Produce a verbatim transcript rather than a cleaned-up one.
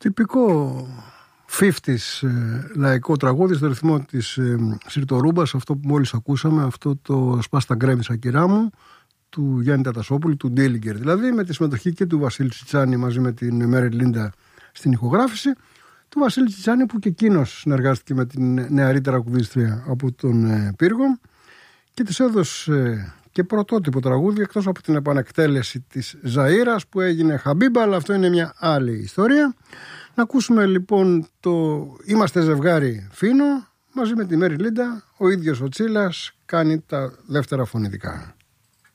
Τυπικό πενηκοστό ε, λαϊκό τραγούδι στο ρυθμό της ε, Σιρτορούμπας, αυτό που μόλις ακούσαμε, αυτό το «Σπάστα γκρέμισα κυρά μου» του Γιάννη Τατασόπουλου, του Ντίλιγκερ δηλαδή, με τη συμμετοχή και του Βασίλη Τσιτσάνη μαζί με την Μέρι Λίντα στην ηχογράφηση, του Βασίλη Τσιτσάνη που και εκείνος συνεργάστηκε με την νεαρή τραγουδίστρια από τον ε, Πύργο και της έδωσε ε, και πρωτότυπο τραγούδι, εκτός από την επανεκτέλεση της Ζαΐρας που έγινε Χαμπίμπα, αλλά αυτό είναι μια άλλη ιστορία. Να ακούσουμε λοιπόν το «Είμαστε ζευγάρι φίνο» μαζί με τη Μέρι Λίντα. Ο ίδιος ο Τσίλας κάνει τα δεύτερα φωνητικά.